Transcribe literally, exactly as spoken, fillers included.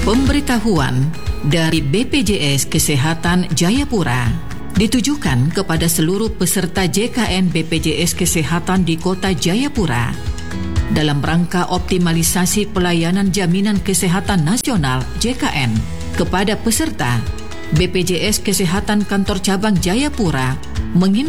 Pemberitahuan dari B P J S Kesehatan Jayapura ditujukan kepada seluruh peserta J K N B P J S Kesehatan di Kota Jayapura dalam rangka optimalisasi pelayanan jaminan kesehatan nasional J K N kepada peserta. B P J S Kesehatan Kantor Cabang Jayapura mengimbau